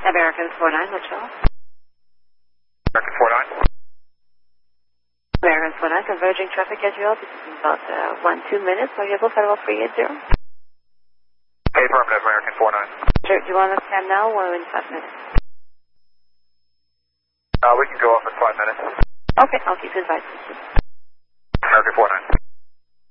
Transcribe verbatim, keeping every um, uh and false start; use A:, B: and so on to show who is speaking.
A: American four nine, Mitchell.
B: American four nine.
A: American four nine, converging traffic as well. This is in about uh, one, two minutes. Variable Federal three eight zero.
B: Okay, affirmative, American four nine.
A: Sure, do you want to scan now or in five minutes?
B: Uh, we can go off in five minutes.
A: Okay, I'll keep you advised.
B: American four nine.